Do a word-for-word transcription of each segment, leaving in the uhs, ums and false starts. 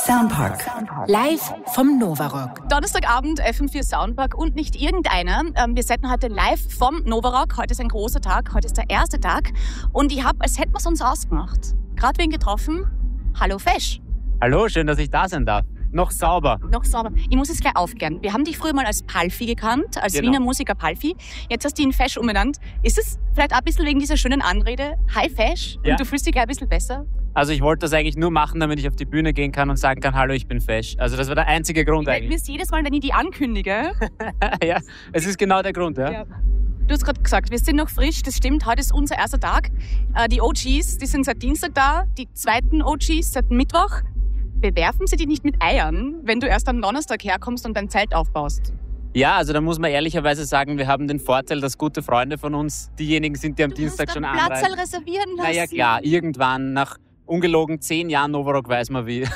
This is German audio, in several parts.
Soundpark. Live vom Novarock. Donnerstagabend, F M vier Soundpark und nicht irgendeiner. Wir senden heute live vom Novarock. Heute ist ein großer Tag, heute ist der erste Tag. Und ich habe, als hätten wir es uns ausgemacht, gerade wen getroffen. Hallo Fesch. Hallo, schön, dass ich da sein darf. Noch sauber. Noch sauber. Ich muss es gleich aufklären. Wir haben dich früher mal als Palfi gekannt, als Genau. Wiener Musiker Palfi. Jetzt hast du ihn in Fesch umbenannt. Ist es vielleicht auch ein bisschen wegen dieser schönen Anrede? Hi Fesch. Ja. Und du fühlst dich gleich ein bisschen besser? Also ich wollte das eigentlich nur machen, damit ich auf die Bühne gehen kann und sagen kann, hallo, ich bin Fesch. Also das war der einzige Grund Weil eigentlich. mir ist jedes Mal, wenn ich die ankündige. Ja, es ist genau der Grund, ja. Ja. Du hast gerade gesagt, wir sind noch frisch, das stimmt, heute ist unser erster Tag. Äh, Die O Gs, die sind seit Dienstag da, die zweiten O Gs seit Mittwoch. Bewerfen sie dich nicht mit Eiern, wenn du erst am Donnerstag herkommst und dein Zelt aufbaust? Ja, also da muss man ehrlicherweise sagen, wir haben den Vorteil, dass gute Freunde von uns diejenigen sind, die am Du Dienstag musst schon einen Platzsaal anreisen. reservieren lassen. Naja, klar, irgendwann nach ungelogen zehn Jahren Novarock weiß man wie.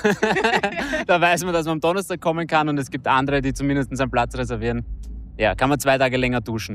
Da weiß man, dass man am Donnerstag kommen kann und es gibt andere, die zumindest einen Platz reservieren. Ja, kann man zwei Tage länger duschen.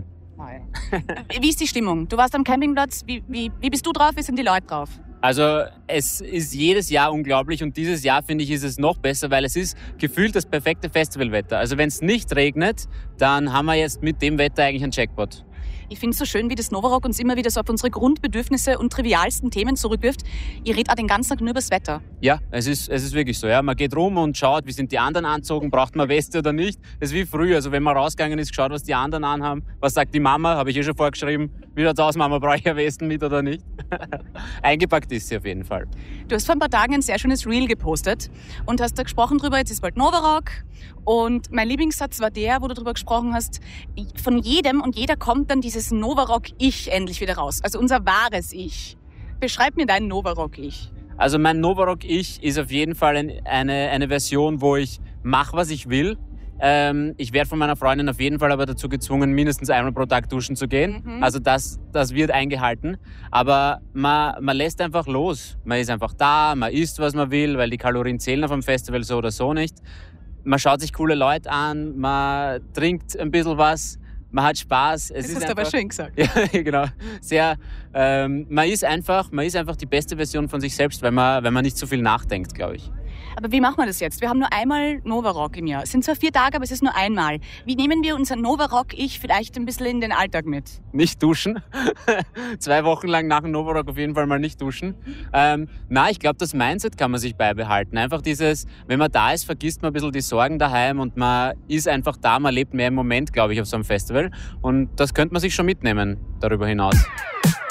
Wie ist die Stimmung? Du warst am Campingplatz, wie, wie, wie bist du drauf, wie sind die Leute drauf? Also es ist jedes Jahr unglaublich und dieses Jahr, finde ich, ist es noch besser, weil es ist gefühlt das perfekte Festivalwetter. Also wenn es nicht regnet, dann haben wir jetzt mit dem Wetter eigentlich einen Jackpot. Ich finde es so schön, wie das Novarock uns immer wieder so auf unsere Grundbedürfnisse und trivialsten Themen zurückwirft. Ihr redet auch den ganzen Tag nur über das Wetter. Ja, es ist, es ist wirklich so. Ja. Man geht rum und schaut, wie sind die anderen anzogen, braucht man Weste oder nicht. Es ist wie früher, also wenn man rausgegangen ist, geschaut, was die anderen anhaben. Was sagt die Mama, habe ich eh schon vorgeschrieben. Wie schaut's aus, Mama, brauche ich eine Westen mit oder nicht? Eingepackt ist sie auf jeden Fall. Du hast vor ein paar Tagen ein sehr schönes Reel gepostet und hast da gesprochen drüber, jetzt ist bald Novarock. Und mein Lieblingssatz war der, wo du drüber gesprochen hast, von jedem und jeder kommt dann dieses Novarock-Ich endlich wieder raus. Also unser wahres Ich. Beschreib mir dein Novarock-Ich. Also mein Novarock-Ich ist auf jeden Fall ein, eine, eine Version, wo ich mache, was ich will. Ähm, ich werde von meiner Freundin auf jeden Fall aber dazu gezwungen, mindestens einmal pro Tag duschen zu gehen. Mhm. Also das, das wird eingehalten. Aber man, man lässt einfach los. Man ist einfach da, man isst, was man will, weil die Kalorien zählen auf dem Festival so oder so nicht. Man schaut sich coole Leute an, man trinkt ein bisschen was, man hat Spaß. Es Das ist hast du einfach, aber schön gesagt. ja, genau. Sehr, ähm, man ist einfach, man ist einfach die beste Version von sich selbst, weil man, weil man nicht so viel nachdenkt, glaube ich. Aber wie machen wir das jetzt? Wir haben nur einmal Novarock im Jahr. Es sind zwar vier Tage, aber es ist nur einmal. Wie nehmen wir unser Novarock-Ich vielleicht ein bisschen in den Alltag mit? Nicht duschen. Zwei Wochen lang nach dem Novarock auf jeden Fall mal nicht duschen. Ähm, na, ich glaube, das Mindset kann man sich beibehalten. Einfach dieses, wenn man da ist, vergisst man ein bisschen die Sorgen daheim und man ist einfach da, man lebt mehr im Moment, glaube ich, auf so einem Festival. Und das könnte man sich schon mitnehmen darüber hinaus.